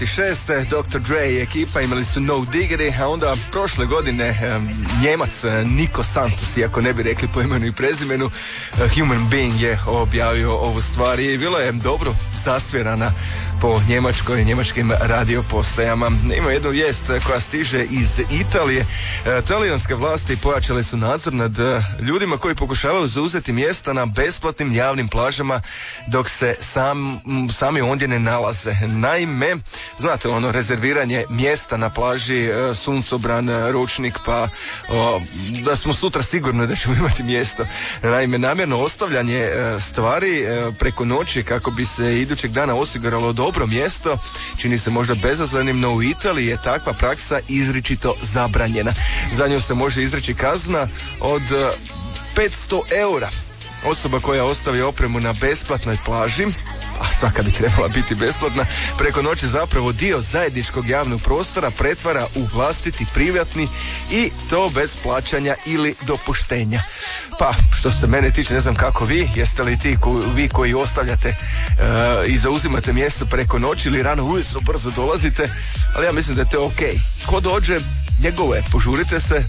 2006. Dr. Dre i ekipa imali su No Diggity, a onda prošle godine Njemac Niko Santos, iako ne bi rekli po imenu i prezimenu, Human Being je objavio ovu stvar i bilo je dobro zasvjerana po njemačkim radiopostajama. Ima jednu vijest koja stiže iz Italije. Talijanske vlasti pojačale su nadzor nad ljudima koji pokušavaju zauzeti mjesta na besplatnim javnim plažama dok se sami ondje ne nalaze. Naime, znate ono rezerviranje mjesta na plaži, suncobran, ručnik, pa da smo sutra sigurni da ćemo imati mjesto. Naime, namjerno ostavljanje stvari preko noći kako bi se idućeg dana osiguralo dobro mjesto čini se možda bezazlenim, no u Italiji je takva praksa izričito zabranjena. Za nju se može izreći kazna od 500 eura. Osoba koja ostavi opremu na besplatnoj plaži, a svaka bi trebala biti besplatna, preko noći zapravo dio zajedničkog javnog prostora pretvara u vlastiti privatni i to bez plaćanja ili dopuštenja. Pa, što se mene tiče, ne znam kako vi, jeste li vi koji ostavljate i zauzimate mjesto preko noći ili rano ujutro brzo dolazite, ali ja mislim da je to ok. Ko dođe, njegovo je, požurite se,